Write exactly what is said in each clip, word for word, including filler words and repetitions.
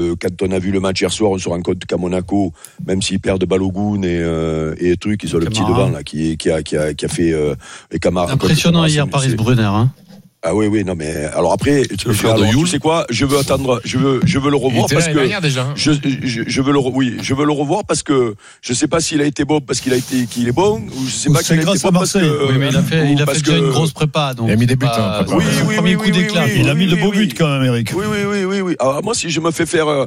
euh, quand on a vu le match hier soir, on se rend compte qu'à Monaco, même s'ils perdent Balogun et euh, et trucs, ils ont le petit devant là qui qui a qui a qui a fait euh, les Camara. Impressionnant hier Paris Brunner, hein. Ah oui oui non mais alors après tu, alors, tu sais quoi, je veux attendre, je veux je veux le revoir parce que déjà, hein. je, je je veux le oui je veux le revoir parce que je sais pas s'il a été bon parce qu'il a été qu'il est bon ou je sais ou pas qu'il a été bon parce que oui, mais il a fait il a fait que, une grosse prépa donc il a mis des buts pas, hein, oui oui premier oui, coup oui, d'éclat oui, oui, il a mis oui, de beaux oui, buts quand même Eric. oui oui oui oui oui alors moi si je me fais faire euh,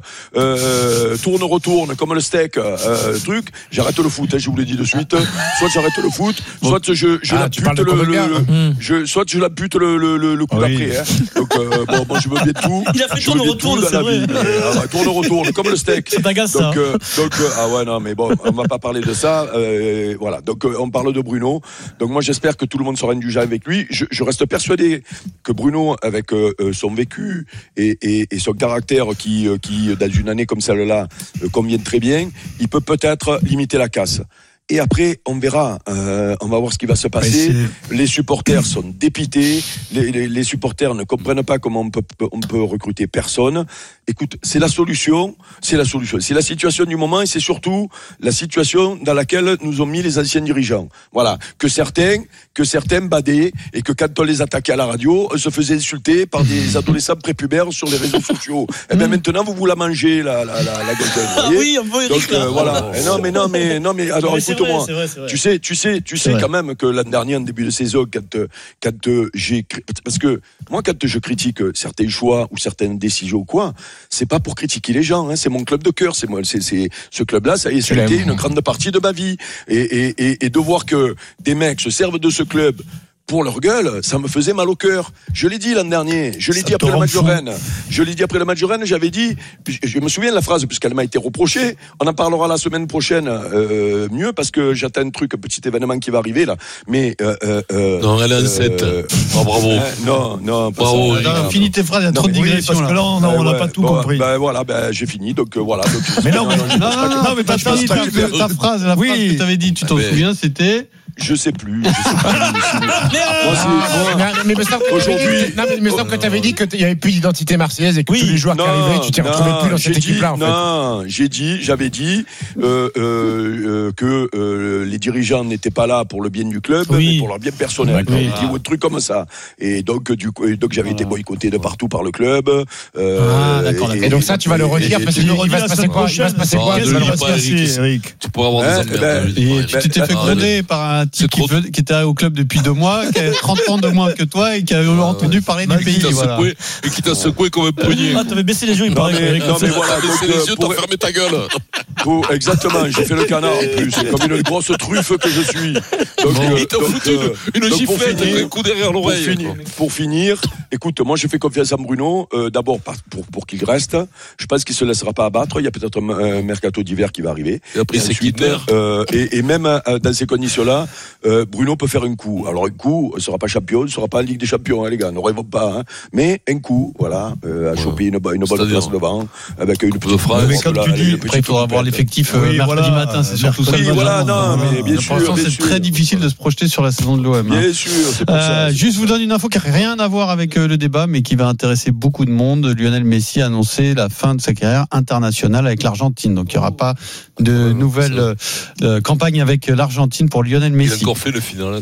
euh, tourne retourne comme le steak euh, truc j'arrête le foot hein, je vous l'ai dit de suite soit j'arrête le foot soit je je ah, la bute le, le, le je soit je la bute le le le coup oui. d'après hein. Donc euh, bon, moi je veux bien tout. Il a fait je tourne veux bien retourne, tout c'est dans la vrai. vie. Ah ouais, tourne retourne comme le steak. C'est agace ça. Donc, euh, donc euh, ah ouais non mais bon, on va pas parler de ça. Euh, voilà. Donc euh, on parle de Bruno. Donc moi j'espère que tout le monde sera indulgent avec lui. Je, je reste persuadé que Bruno, avec euh, son vécu et, et, et son caractère qui, euh, qui dans une année comme celle-là euh, convient très bien, il peut peut-être limiter la casse. Et après, on verra. Euh, on va voir ce qui va se passer. Les supporters sont dépités. Les, les, les supporters ne comprennent pas comment on peut, on peut recruter personne. Écoute, c'est la solution. C'est la solution. C'est la situation du moment et c'est surtout la situation dans laquelle nous ont mis les anciens dirigeants. Voilà. Que certains, que certains badaient et que quand on les attaquait à la radio, on se faisait insulter par des adolescents prépubères sur les réseaux sociaux. Et bien maintenant, vous vous la mangez, la, la, la, la Golden. Ah oui, on veut Donc, euh, voilà. Et non, mais non, mais, non, mais, alors, mais écoute-moi. C'est vrai, c'est vrai. Tu sais, tu sais, tu sais quand même que l'an dernier, en début de saison, quand, quand euh, j'ai, parce que moi, quand je critique certains choix ou certaines décisions ou quoi, c'est pas pour critiquer les gens, hein, c'est mon club de cœur, c'est moi, c'est, c'est ce club-là, ça y est, c'était une grande partie de ma vie, et, et, et, et de voir que des mecs se servent de ce club pour leur gueule, ça me faisait mal au cœur. Je l'ai dit l'an dernier, je l'ai ça dit après le match de Rennes. Je l'ai dit après le match de Rennes, j'avais dit, je me souviens de la phrase, puisqu'elle m'a été reprochée, on en parlera la semaine prochaine euh, mieux, parce que j'attends un truc, un petit événement qui va arriver là. Mais euh, euh, non, elle est en sept. Euh, oh, bravo. Euh, non, non, pas bravo. ça. Non, non, finis tes phrases, il y a non, trop de oui, digressions. Parce que là, on n'a ouais, pas tout bon, compris. Ben voilà, ben j'ai fini, donc euh, voilà. Donc, mais non, mais, non, non, non, non, mais t'as fini ta, ta phrase, la oui. phrase que t'avais dit, tu t'en mais... souviens, c'était. Je sais plus. Je sais plus. Moi, c'est, moi, mais me semble que aujourd'hui, non, mais me semble que tu avais dit qu'il n'y avait plus d'identité marseillaise et que oui, tous les joueurs non, qui arrivaient, tu t'y retrouvais plus dans cette dit, équipe-là. En fait. Non, j'ai dit, j'avais dit euh, euh, euh, que euh, les dirigeants n'étaient pas là pour le bien du club, oui. mais pour leur bien personnel. Oui. Dit un truc comme ça. Et donc, du coup, donc j'avais voilà. été boycotté de partout par le club. Euh, ah, d'accord, d'accord. Et, et donc ça, tu vas le redire parce qu'il va se passer quoi ? Il va se passer quoi ? Qu'est-ce qui va se passer, Eric ? Tu pourras avoir des emmerdes. Et tu t'étais fait gronder par un type qui était au club depuis deux mois, qui a trente ans de moins que toi et qui a entendu parler du pays. Voilà. Secoué, et qui t'a secoué comme un poignet. Ah, t'avais baissé les yeux, il me paraît. Mais, non, mais voilà, t'as baissé les yeux, t'as fermé ta gueule. Pour, exactement, j'ai fait le canard en plus, c'est comme une grosse truffe que je suis. Donc, bon, euh, il t'a donc, foutu euh, une, une giflette avec un coup derrière l'oreille. Pour finir, pour finir, écoute, moi je fais confiance à Bruno, euh, d'abord pour, pour qu'il reste. Je pense qu'il ne se laissera pas abattre. Il y a peut-être un, un mercato d'hiver qui va arriver. Et après, et c'est Kittner. Euh, et, et même euh, dans ces conditions-là, euh, Bruno peut faire un coup. Alors un coup, il ne sera pas champion, il ne sera pas en Ligue des Champions, hein, les gars, ne rêvons pas. Hein. Mais un coup, voilà, euh, à ouais. choper une, une bonne place devant, avec une petite phrase. Mais comme tu dis, après il faudra voir l'effectif oui, mercredi voilà, matin, c'est surtout ça. Oui, voilà, non, mais bien sûr. Pour l'instant, c'est très difficile de se projeter sur la saison de l'O M. Bien sûr, c'est pour ça. Juste vous donne une info qui n'a rien à voir avec le débat, mais qui va intéresser beaucoup de monde. Lionel Messi a annoncé la fin de sa carrière internationale avec l'Argentine. Donc il n'y aura pas de nouvelle campagne avec l'Argentine pour Lionel Messi. Il a encore fait le final.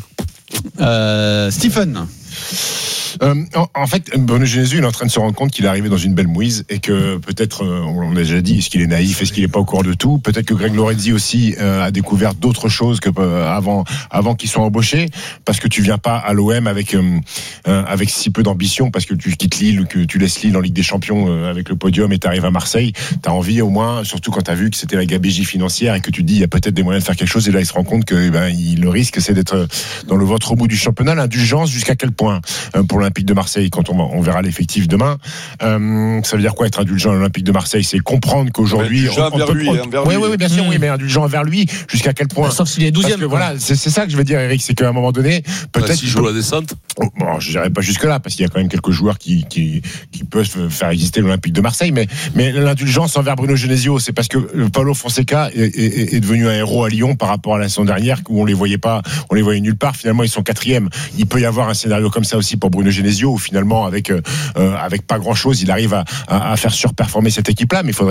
Euh, Stephen. Euh, en, en fait, Bruno Genesio, il est en train de se rendre compte qu'il est arrivé dans une belle mouise et que peut-être, euh, on l'a déjà dit, est-ce qu'il est naïf, est-ce qu'il n'est pas au courant de tout ? Peut-être que Greg Lorenzi aussi euh, a découvert d'autres choses que euh, avant, avant qu'il soit embauché, parce que tu viens pas à l'O M avec euh, euh, avec si peu d'ambition, parce que tu quittes Lille ou que tu laisses Lille en Ligue des Champions euh, avec le podium et tu arrives à Marseille. T'as envie au moins, surtout quand t'as vu que c'était la gabegie financière et que tu te dis il y a peut-être des moyens de faire quelque chose. Et là, il se rend compte que ben, il, le risque, c'est d'être dans le ventre au bout du championnat. L'indulgence jusqu'à quel point euh, pour l'Olympique de Marseille, quand on, on verra l'effectif demain, euh, ça veut dire quoi être indulgent à l'Olympique de Marseille ? C'est comprendre qu'aujourd'hui, on, on peut, lui, on, oui, oui, oui, bien sûr, mmh. oui, mais indulgent envers lui, jusqu'à quel point ? Sauf s'il est douzième. Parce que, voilà, c'est, c'est ça que je veux dire, Eric, c'est qu'à un moment donné, peut-être. Bah, s'il joue la descente. Bon, je dirais pas jusque là, parce qu'il y a quand même quelques joueurs qui qui qui peuvent faire exister l'Olympique de Marseille, mais mais l'indulgence envers Bruno Genesio, c'est parce que Paulo Fonseca est, est, est devenu un héros à Lyon par rapport à la saison dernière où on les voyait pas, on les voyait nulle part. Finalement, ils sont quatrième. Il peut y avoir un scénario comme ça aussi pour Bruno Genesio, où finalement, avec euh, avec pas grand chose, il arrive à, à, à faire surperformer cette équipe-là, mais il faudrait